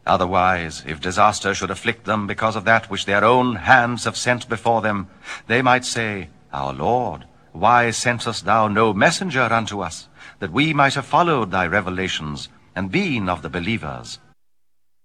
Otherwise, if disaster should afflict them because of that which their own hands have sent before them, they might say, Our Lord, why sentest thou no messenger unto us, that we might have followed thy revelations, and been of the believers?